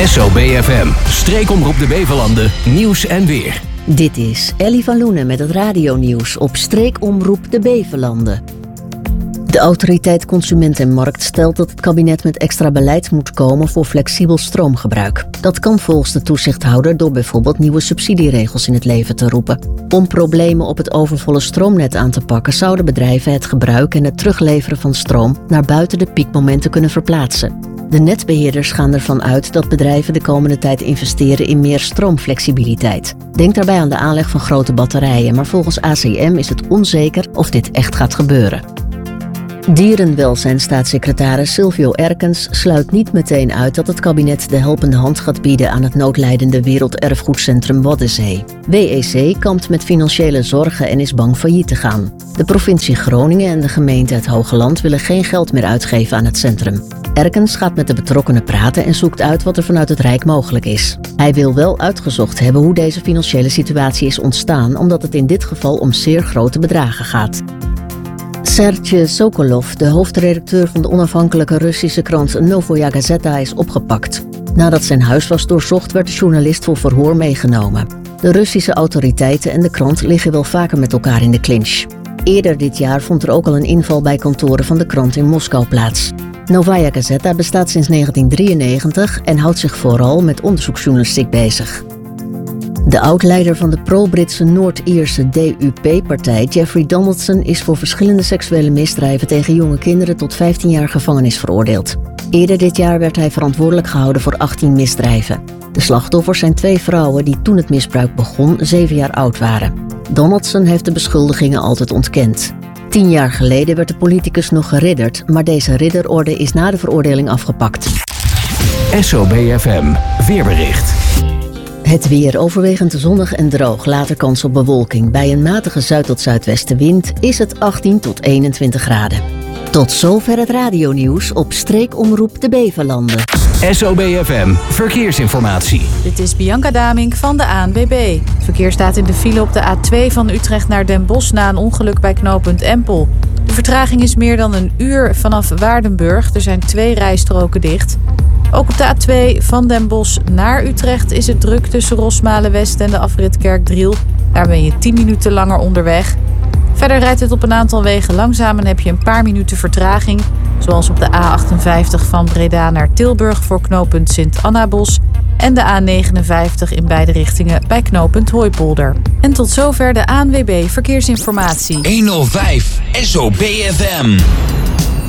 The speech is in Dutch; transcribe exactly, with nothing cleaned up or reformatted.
S O B F M, streekomroep de Bevelanden, nieuws en weer. Dit is Ellie van Loenen met het radionieuws op streekomroep de Bevelanden. De Autoriteit Consument en Markt stelt dat het kabinet met extra beleid moet komen voor flexibel stroomgebruik. Dat kan volgens de toezichthouder door bijvoorbeeld nieuwe subsidieregels in het leven te roepen. Om problemen op het overvolle stroomnet aan te pakken, zouden bedrijven het gebruik en het terugleveren van stroom naar buiten de piekmomenten kunnen verplaatsen. De netbeheerders gaan ervan uit dat bedrijven de komende tijd investeren in meer stroomflexibiliteit. Denk daarbij aan de aanleg van grote batterijen, maar volgens A C M is het onzeker of dit echt gaat gebeuren. Dierenwelzijnstaatssecretaris Silvio Erkens sluit niet meteen uit dat het kabinet de helpende hand gaat bieden aan het noodlijdende Werelderfgoedcentrum Waddenzee. W E C kampt met financiële zorgen en is bang failliet te gaan. De provincie Groningen en de gemeente Het Hogeland willen geen geld meer uitgeven aan het centrum. Erkens gaat met de betrokkenen praten en zoekt uit wat er vanuit het Rijk mogelijk is. Hij wil wel uitgezocht hebben hoe deze financiële situatie is ontstaan, omdat het in dit geval om zeer grote bedragen gaat. Sergej Sokolov, de hoofdredacteur van de onafhankelijke Russische krant Novoya Gazeta, is opgepakt. Nadat zijn huis was doorzocht, werd de journalist voor verhoor meegenomen. De Russische autoriteiten en de krant liggen wel vaker met elkaar in de clinch. Eerder dit jaar vond er ook al een inval bij kantoren van de krant in Moskou plaats. Novaya Gazeta bestaat sinds negentien drieënnegentig en houdt zich vooral met onderzoeksjournalistiek bezig. De oud-leider van de pro-Britse Noord-Ierse D U P-partij, Jeffrey Donaldson, is voor verschillende seksuele misdrijven tegen jonge kinderen tot vijftien jaar gevangenis veroordeeld. Eerder dit jaar werd hij verantwoordelijk gehouden voor achttien misdrijven. De slachtoffers zijn twee vrouwen die toen het misbruik begon zeven jaar oud waren. Donaldson heeft de beschuldigingen altijd ontkend. Tien jaar geleden werd de politicus nog geridderd, maar deze ridderorde is na de veroordeling afgepakt. S O B F M, weerbericht. Het weer overwegend zonnig en droog, later kans op bewolking. Bij een matige zuid- tot zuidwestenwind is het achttien tot eenentwintig graden. Tot zover het radionieuws op streekomroep de Bevelanden. S O B F M, verkeersinformatie. Dit is Bianca Damink van de A N W B. Het verkeer staat in de file op de A twee van Utrecht naar Den Bosch na een ongeluk bij knooppunt Empel. De vertraging is meer dan een uur vanaf Waardenburg. Er zijn twee rijstroken dicht. Ook op de A twee van Den Bosch naar Utrecht is het druk tussen Rosmalen-West en de afrit Kerkdriel. Daar ben je tien minuten langer onderweg. Verder rijdt het op een aantal wegen langzaam en heb je een paar minuten vertraging. Zoals op de A achtenvijftig van Breda naar Tilburg voor knooppunt Sint-Annabos. En de A negenenvijftig in beide richtingen bij knooppunt Hooipolder. En tot zover de A N W B Verkeersinformatie. honderdvijf S O B F M.